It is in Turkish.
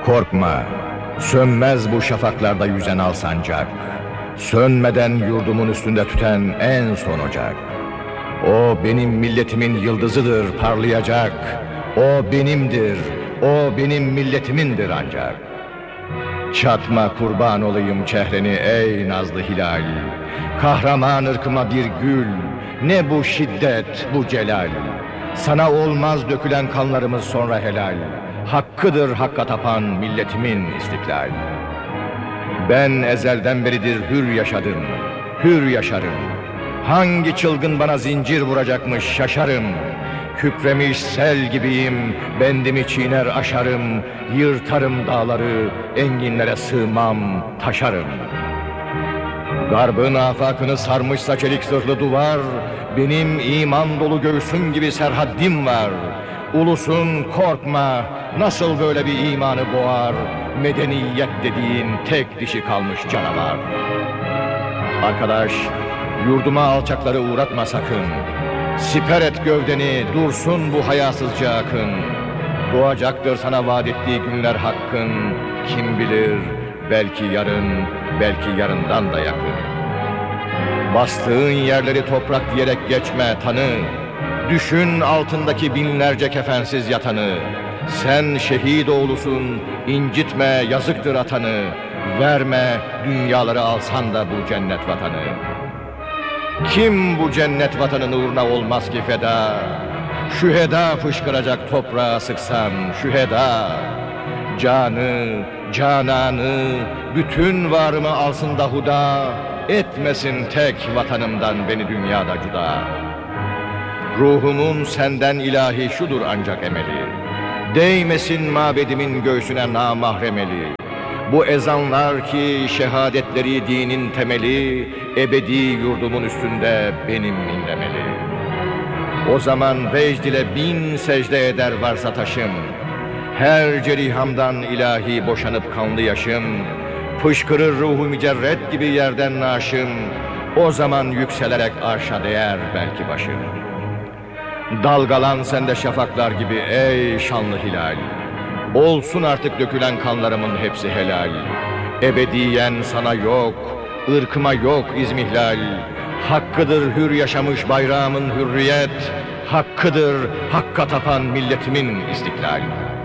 Korkma, sönmez bu şafaklarda yüzen al sancak. Sönmeden yurdumun üstünde tüten en son ocak. O benim milletimin yıldızıdır, parlayacak. O benimdir, o benim milletimindir ancak. Çatma kurban olayım çehreni ey nazlı hilal. Kahraman ırkıma bir gül, ne bu şiddet, bu celal. Sana olmaz dökülen kanlarımız sonra helal. Hakkıdır hakka tapan milletimin istiklal. Ben ezelden beridir hür yaşadım, hür yaşarım. Hangi çılgın bana zincir vuracakmış şaşarım. Kükremiş sel gibiyim, bendimi çiğner aşarım. Yırtarım dağları, enginlere sığmam, taşarım. Garbın afakını sarmışsa çelik zırhlı duvar, benim iman dolu göğsüm gibi serhaddim var. Ulusun korkma, nasıl böyle bir imanı boğar, medeniyet dediğin tek dişi kalmış canavar. Arkadaş, yurduma alçakları uğratma sakın. Siper et gövdeni, dursun bu hayasızca akın. Doğacaktır sana vaat ettiği günler hakkın. Kim bilir, belki yarın, belki yarından da yakın. Bastığın yerleri toprak diyerek geçme tanı. Düşün altındaki binlerce kefensiz yatanı. Sen şehit oğlusun, incitme yazıktır atanı. Verme dünyaları alsan da bu cennet vatanı. Kim bu cennet vatanın uğruna olmaz ki feda? Şüheda fışkıracak toprağa sıksan şüheda. Canı, cananı, bütün varımı alsın da huda. Etmesin tek vatanımdan beni dünyada cuda. Ruhumun senden ilahi şudur ancak emeli. Değmesin mabedimin göğsüne namahremeli. Bu ezanlar ki şehadetleri dinin temeli, ebedi yurdumun üstünde benim inlemeli. O zaman vecd ile 1000 secde eder varsa taşım. Her cerihamdan ilahi boşanıp kanlı yaşım. Fışkırır ruhu mücerret gibi yerden naşım. O zaman yükselerek arşa değer belki başım. Dalgalan sende şafaklar gibi ey şanlı hilal. Olsun artık dökülen kanlarımın hepsi helal. Ebediyen sana yok, ırkıma yok izmihlal. Hakkıdır hür yaşamış bayrağımın hürriyet. Hakkıdır hakka tapan milletimin istiklal.